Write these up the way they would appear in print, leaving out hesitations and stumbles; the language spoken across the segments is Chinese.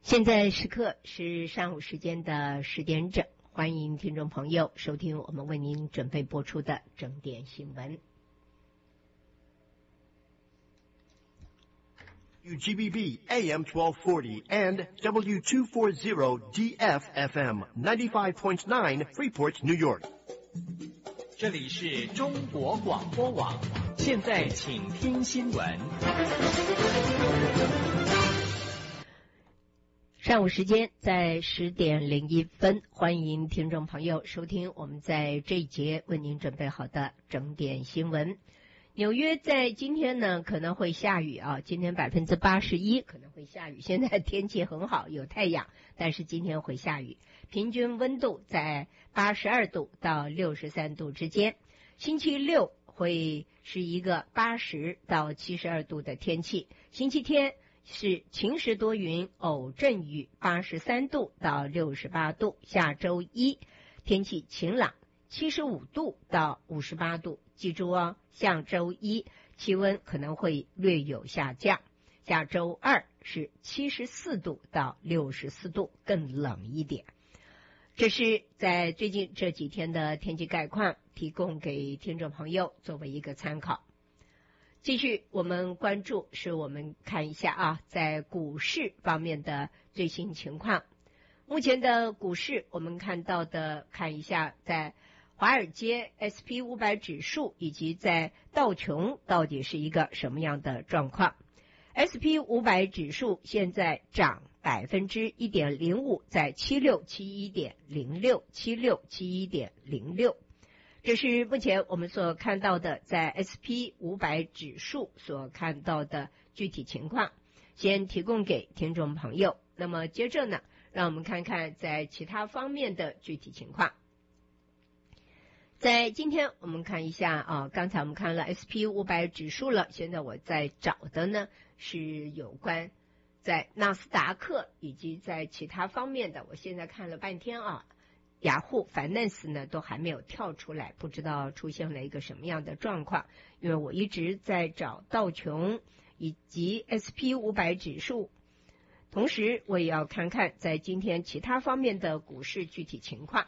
现在时刻是上午时间的10点整，欢迎听众朋友收听我们为您准备播出的整点新闻。 WGBB AM 1240 and W240DF FM 95.9 Freeport, New York。 这里是中国广播网，现在请听新闻。 上午时间在10点01分，欢迎听众朋友收听我们在这一节为您准备好的整点新闻。纽约在今天呢可能会下雨啊，今天81%可能会下雨。现在天气很好，有太阳，但是今天会下雨。平均温度在82度到63度之间。星期六会是一个80到72度的天气。星期天是晴时多云，偶阵雨，83度到68度。下周一天气晴朗，75度到58度。记住哦，下周一气温可能会略有下降。下周二是74度到64度，更冷一点。这是在最近这几天的天气概况，提供给听众朋友作为一个参考。继续我们关注，是我们看一下啊，在股市方面的最新情况。目前的股市我们看到的，看一下在华尔街 SP500 指数以及在道琼到底是一个什么样的状况。SP500 指数现在涨1.05%，在7671.06 7671.06。这是目前我们所看到的在 SP500 指数所看到的具体情况，先提供给听众朋友。那么接着呢，让我们看看在其他方面的具体情况。在今天我们看一下啊，刚才我们看了 SP500 指数了，现在我在找的呢是有关在纳斯达克以及在其他方面的。我现在看了半天啊，雅虎 Finance 呢都还没有跳出来，不知道出现了一个什么样的状况，因为我一直在找道琼以及 SP500 指数，同时我也要看看在今天其他方面的股市具体情况。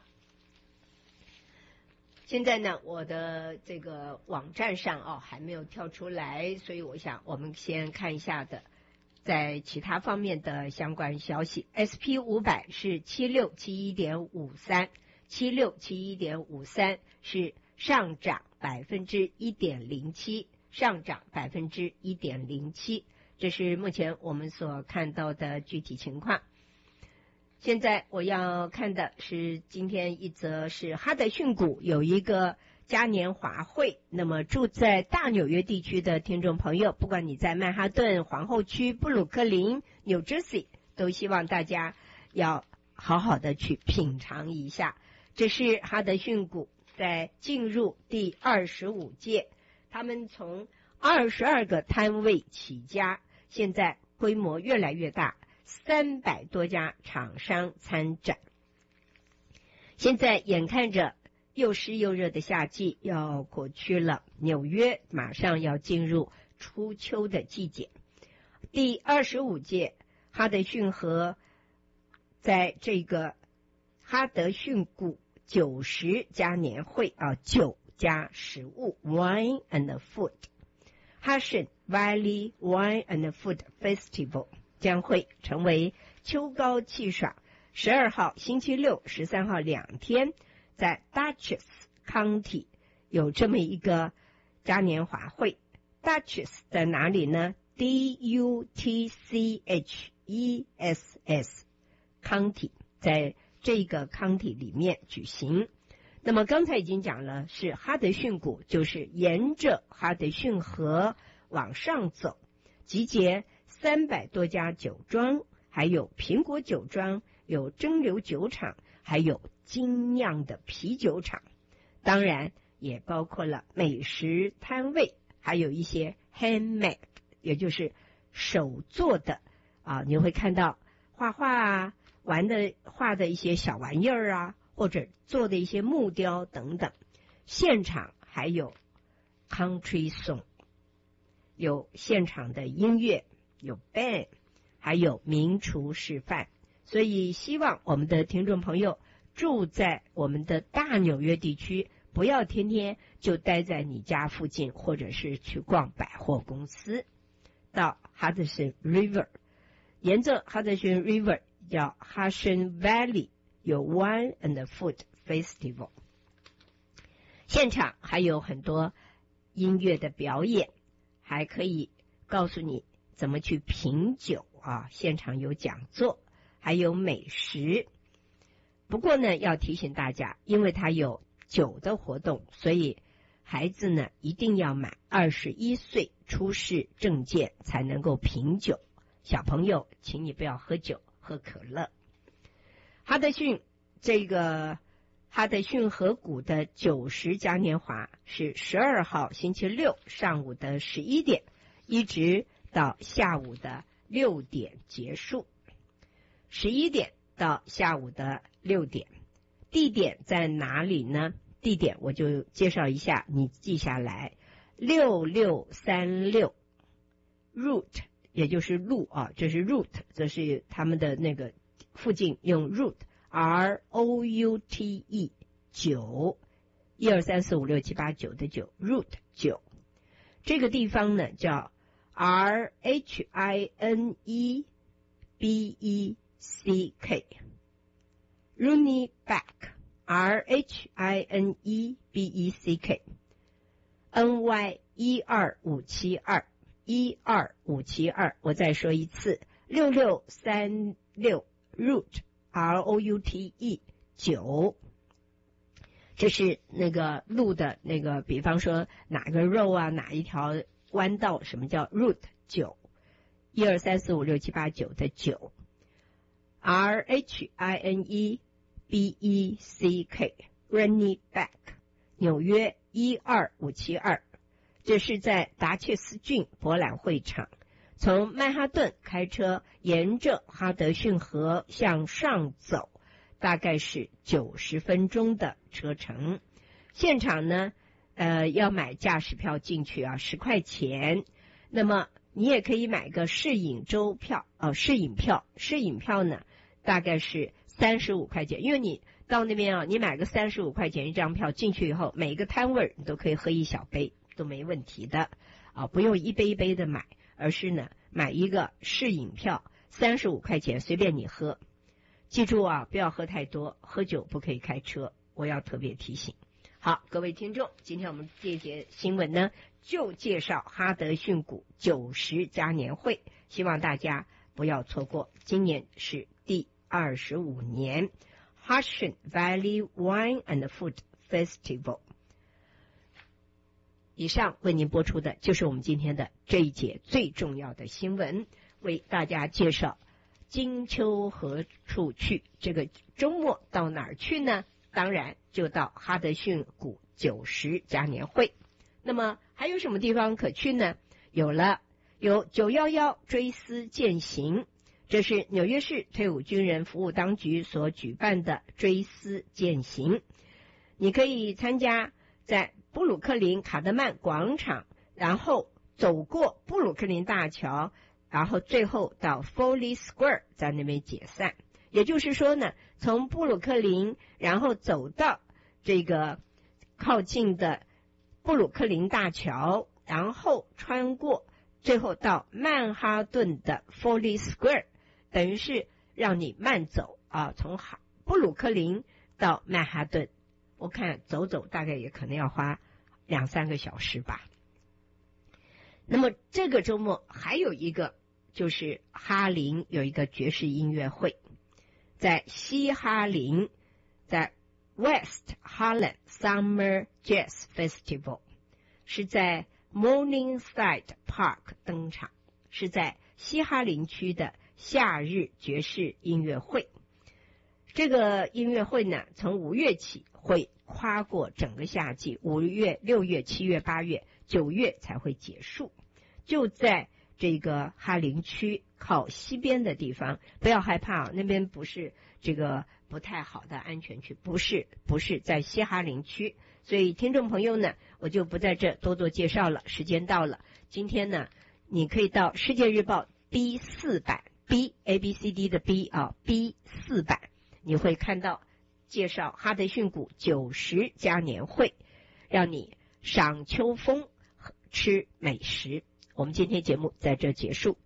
现在呢，我的这个网站上还没有跳出来，所以我想我们先看一下的在其他方面的相关消息。 SP500 是7671.53 7671.53，是上涨1.07%，上涨1.07%，这是目前我们所看到的具体情况。现在我要看的是今天一则是哈德逊谷有一个嘉年华会，那么住在大纽约地区的听众朋友，不管你在曼哈顿、皇后区、布鲁克林、New Jersey， 都希望大家要好好的去品尝一下。这是哈德逊谷在进入第25届，他们从22个摊位起家，现在规模越来越大，300多家厂商参展。现在眼看着又湿又热的夏季要过去了，纽约马上要进入初秋的季节。第25届哈德逊河在这个哈德逊谷90嘉年会酒加食物 Wine and Food Hudson Valley Wine and Food Festival将会成为秋高气爽。12号星期六、13号2天，在 Dutchess County 有这么一个嘉年华会。Dutchess 在哪里呢？ DUTCHESS County， 在这个 county 里面举行。那么刚才已经讲了，是哈德逊谷，就是沿着哈德逊河往上走，集结300多家酒庄，还有苹果酒庄，有蒸馏酒厂，还有精酿的啤酒厂，当然也包括了美食摊位，还有一些 handmade， 也就是手做的你会看到画画画的一些小玩意儿或者做的一些木雕等等。现场还有 country song， 有现场的音乐，有 band， 还有名厨示范。所以希望我们的听众朋友住在我们的大纽约地区，不要天天就待在你家附近，或者是去逛百货公司。到 Hudson River， 沿着 Hudson River 叫 Hudson Valley 有 Wine and Food Festival， 现场还有很多音乐的表演，还可以告诉你怎么去品酒啊，现场有讲座，还有美食。不过呢，要提醒大家，因为它有酒的活动，所以孩子呢一定要满21岁出示证件才能够品酒。小朋友，请你不要喝酒，喝可乐。哈德逊河谷的90嘉年华是12号星期六上午的11点，一直到下午的6点结束。11点到下午的6点，地点在哪里呢？地点我就介绍一下，你记下来，6636 Route， 也就是路啊，这是 Route， 这是他们的那个附近用 Route ROUTE 9 123456789的9 Route 9，这个地方呢叫 RHINEBECK Rooney Beck RHINEBECK NY 12572，我再说一次，6636 Route ROUTE 9，这是那个路的那个，比方说哪个肉啊，哪一条弯道，什么叫 Route 9 123456789的9 RHINEBECK Rooney Beck 纽约12572，这是在达切斯郡博览会场。从曼哈顿开车沿着哈德逊河向上走，大概是90分钟的车程。现场呢，要买驾驶票进去啊，10块钱。那么你也可以买个试饮周票，试饮票呢大概是35块钱，因为你到那边啊，你买个35块钱一张票进去以后，每个摊位你都可以喝一小杯，都没问题的啊，不用一杯一杯的买，而是呢买一个试饮票，35块钱随便你喝。记住啊，不要喝太多，喝酒不可以开车，我要特别提醒。好，各位听众，今天我们这节新闻呢，就介绍哈德逊谷90嘉年会，希望大家不要错过。今年是第25年 Hudson Valley Wine and Food Festival。以上为您播出的就是我们今天的这一节最重要的新闻，为大家介绍金秋何处去，这个周末到哪儿去呢？当然就到哈德逊谷90嘉年会。那么还有什么地方可去呢？有911追思践行，这是纽约市退伍军人服务当局所举办的追思践行。你可以参加在布鲁克林卡德曼广场，然后走过布鲁克林大桥，然后最后到 Foley Square， 在那边解散。也就是说呢，从布鲁克林然后走到这个靠近的布鲁克林大桥，然后穿过，最后到曼哈顿的 Foley Square， 等于是让你慢走啊，从布鲁克林到曼哈顿，我看走大概也可能要花2-3个小时吧。那么这个周末还有一个，就是哈林有一个爵士音乐会，在西哈林，在 West Harlem Summer Jazz Festival， 是在 Morningside Park 登场，是在西哈林区的夏日爵士音乐会。这个音乐会呢，从5月起会跨过整个夏季，5月、6月、7月、8月、9月才会结束。就在这个哈林区靠西边的地方，不要害怕，那边不是这个不太好的安全区，不是在西哈林区。所以听众朋友呢，我就不在这多做介绍了，时间到了。今天呢，你可以到世界日报第4版 B A B C D 的 B 啊 B 4版，你会看到介绍哈德逊谷90嘉年会，让你赏秋风吃美食。我们今天节目在这结束。